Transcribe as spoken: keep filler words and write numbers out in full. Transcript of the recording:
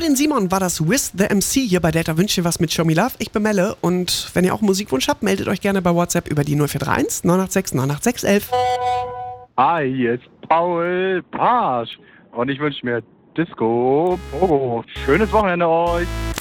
den Simon war das With the M C hier bei Delta Wünscht dir was mit Show Me Love. Ich bin Melle und wenn ihr auch einen Musikwunsch habt, meldet euch gerne bei WhatsApp über die null vier drei eins neun acht sechs neun acht sechs eins eins. Hi, hier ist Paul Pasch und ich wünsche mir Disco Pogo. Schönes Wochenende euch.